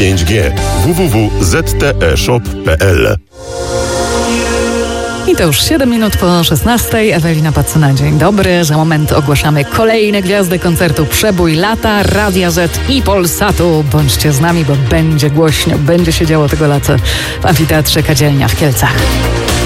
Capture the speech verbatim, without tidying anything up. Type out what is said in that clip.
pięć G. w w w kropka z t e shop kropka p l. I to już siedem minut po szesnastej. Ewelina Pacyna, dzień dobry. Za moment ogłaszamy kolejne gwiazdy koncertu Przebój Lata, Radia Z i Polsatu. Bądźcie z nami, bo będzie głośno, będzie się działo tego lata w Amfiteatrze Kadzielnia w Kielcach.